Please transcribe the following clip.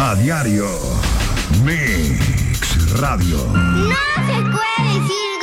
A diario. Mix Radio. No se puede decir